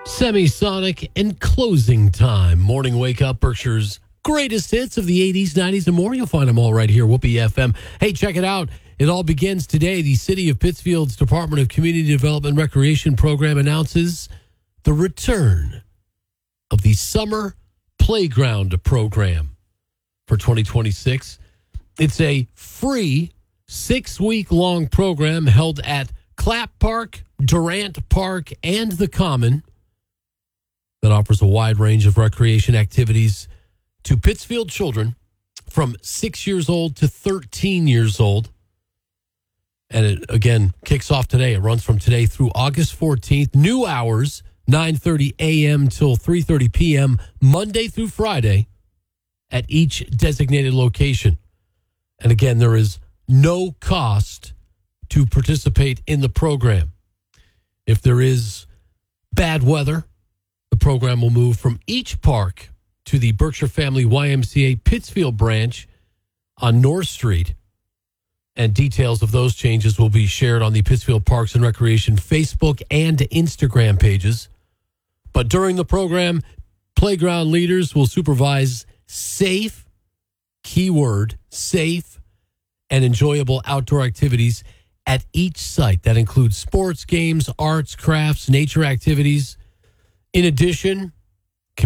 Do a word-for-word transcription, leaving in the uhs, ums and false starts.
Semisonic and Closing Time. Morning Wake Up, Berkshire's greatest hits of the eighties, nineties, and more. You'll find them all right here, Whoopee F M. Hey, check it out. It all begins today. The City of Pittsfield's Department of Community Development and Recreation Program announces the return of the Summer Playground Program for twenty twenty-six. It's a free six-week-long program held at Clapp Park, Durant Park, and the Common that offers a wide range of recreation activities to Pittsfield children from six years old to thirteen years old. And it, again, kicks off today. It runs from today through August fourteenth. New hours, nine thirty a.m. till three thirty p.m., Monday through Friday at each designated location. And again, there is no cost to participate in the program. If there is bad weather, the program will move from each park to the Berkshire Family Y M C A Pittsfield branch on North Street. And details of those changes will be shared on the Pittsfield Parks and Recreation Facebook and Instagram pages. But during the program, playground leaders will supervise safe, keyword, safe, and enjoyable outdoor activities at each site. That includes sports, games, arts, crafts, nature activities. In addition,